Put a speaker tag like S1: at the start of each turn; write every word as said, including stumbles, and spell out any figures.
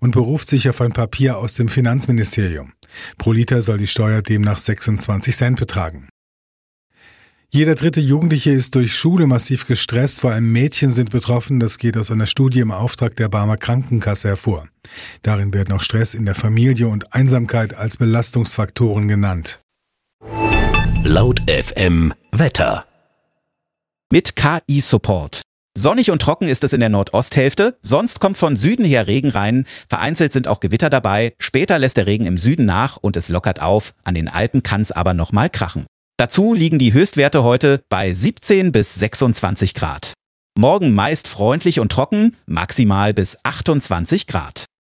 S1: und beruft sich auf ein Papier aus dem Finanzministerium. Pro Liter soll die Steuer demnach sechsundzwanzig Cent betragen. Jeder dritte Jugendliche ist durch Schule massiv gestresst, vor allem Mädchen sind betroffen, das geht aus einer Studie im Auftrag der Barmer Krankenkasse hervor. Darin werden auch Stress in der Familie und Einsamkeit als Belastungsfaktoren genannt.
S2: Laut F M Wetter.
S3: Mit K I-Support. Sonnig und trocken ist es in der Nordosthälfte, sonst kommt von Süden her Regen rein, vereinzelt sind auch Gewitter dabei, später lässt der Regen im Süden nach und es lockert auf, an den Alpen kann es aber nochmal krachen. Dazu liegen die Höchstwerte heute bei siebzehn bis sechsundzwanzig Grad. Morgen meist freundlich und trocken, maximal bis achtundzwanzig Grad.